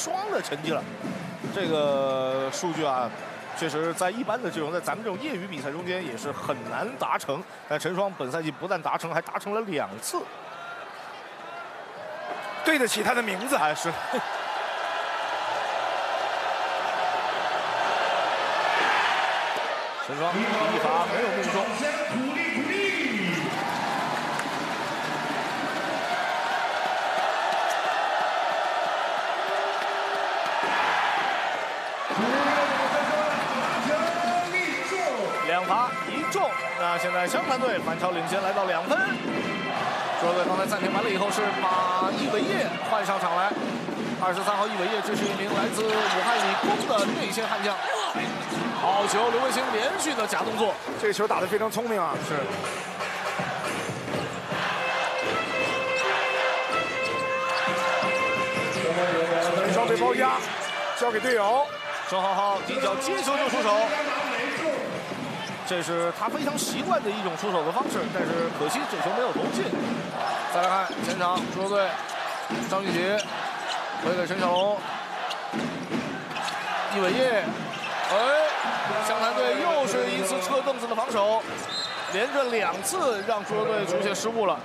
双的成绩了。这个数据啊，确实在一般的这种在咱们这种业余比赛中间也是很难达成。但陈双本赛季不但达成，还达成了2次， 对得起他的名字。 哎，是。陈双一发没有命中。2罚1中，那现在湘潭队反超领先，来到2分。中国队刚才暂停完了以后，是把易伟业换上场来。23号易伟业，这是一名来自武汉理工的内线悍将。好球，刘卫星连续的假动作， 这个球打得非常聪明啊！ 是。 陈双被包夹，交给队友。 郑浩浩一脚接球就出手。这是他非常习惯的一种出手的方式，但是可惜这球没有投进。再来看前场中国队，张玉杰回给陈小龙，易伟业，湘潭队又是一次撤凳子的防守，连着2次让中国队出现失误了。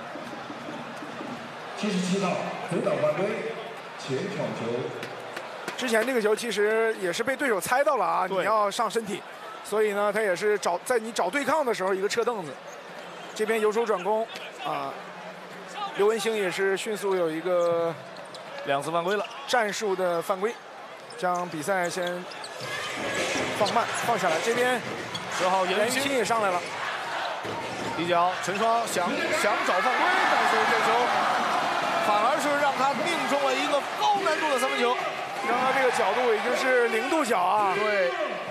77号回倒犯规，前场球。 之前那个球其实也是被对手猜到了啊，你要上身体。所以呢，他也是在你找对抗的时候一个撤凳子，这边由守转攻啊，刘文星也是迅速有一个 2次犯规了， 战术的犯规，将比赛先放慢放下来。这边 10号严玉清也上来了， 一脚陈双想找犯规，但是这球反而是让他命中了一个高难度的3分球， 刚刚这个角度已经是0度角啊， 对。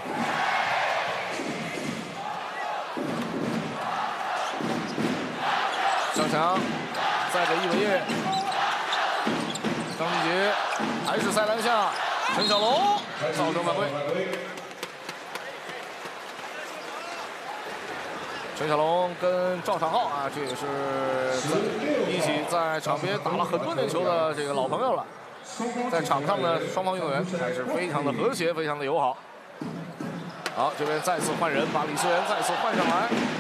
上墙，再给易伟业，张俊杰还是塞篮下，陈小龙造成犯规。陈小龙跟赵长浩啊，这也是一起在场边打了很多年球的这个老朋友了。在场上呢，双方运动员还是非常的和谐，非常的友好。好，这边再次换人，把李思源再次换上来。